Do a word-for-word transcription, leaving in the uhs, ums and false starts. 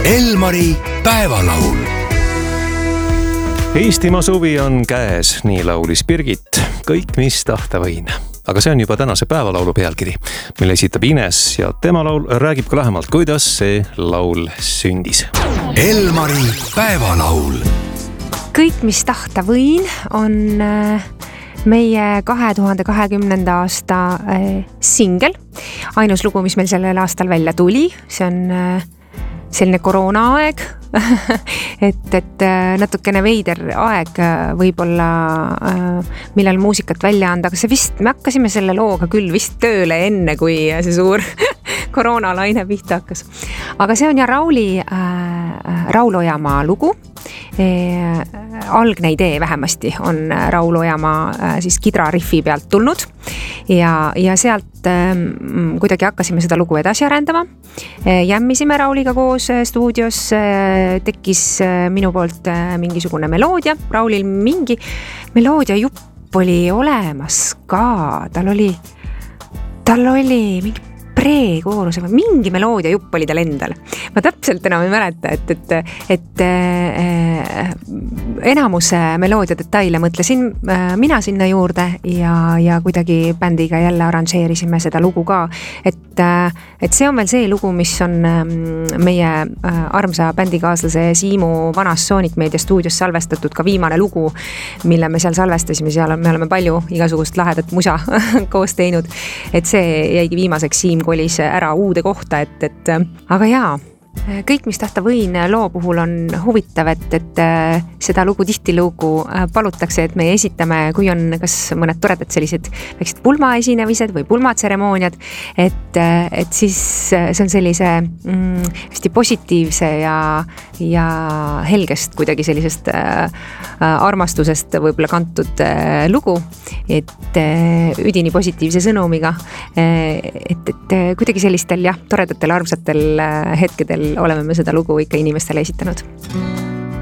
Elmari päevalaul. Eestimaa suvi on käes, nii laulis Birgit. Kõik, mis tahta võin. Aga see on juba tänase päevalaulu pealkiri, mille esitab Ines ja tema laul räägib ka lähemalt, kuidas see laul sündis. Elmari päevalaul. Kõik, mis tahta võin, on meie kahe tuhande kahekümnenda aasta singel. Ainus lugu, mis meil sellel aastal välja tuli, see on selline koroonaaeg, et, et natukene veider aeg võib-olla, millal muusikat välja anda, aga see vist, me hakkasime selle looga küll vist tööle enne, kui see suur koroonalaine pihta hakkas. Aga see on ja Rauli, äh, Raul Ojamaa lugu. E, algne idee vähemasti on Raul Ojamaa äh, siis kidrariffi pealt tulnud ja, ja sealt äh, kuidagi hakkasime seda lugu edasi arendama. E, jämmisime Rauliga koos stuudios, äh, tekkis äh, minu poolt äh, mingisugune meloodia. Raulil mingi meloodia jupp oli olemas ka, tal oli, tal oli mingi preekooruse või mingi meloodia jupp oli tal endal. Ma täpselt enam ei mäleta, et, et, et äh, enamus meloodia detaile mõtlesin äh, mina sinna juurde ja, ja kuidagi bändiga jälle arranžeerisime seda lugu ka. Et, äh, et see on veel see lugu, mis on äh, meie äh, armsa bändikaaslase Siimu vanas Sonic Media stuudios salvestatud ka viimane lugu, mille me seal salvestasime. Seal me oleme palju igasugust lahedat musa koos teinud, et see jäigi viimaseks. Siim kolis ära uude kohta, et, et aga jaa, kõik, mis tahta võin loo puhul on huvitav, et, et seda lugu tihtilugu palutakse, et me esitame, kui on kas mõned toredad sellised väiksed pulmaesinemised või pulmatseremooniad, et, et siis see on sellise mm, hästi positiivse ja, ja helgest kuidagi sellisest äh, armastusest võib-olla kantud äh, lugu, et äh, üdini positiivse sõnumiga, äh, et, et kuidagi sellistel jah, toredatel armsatel äh, hetkedel oleme me seda lugu ikka inimestele esitanud.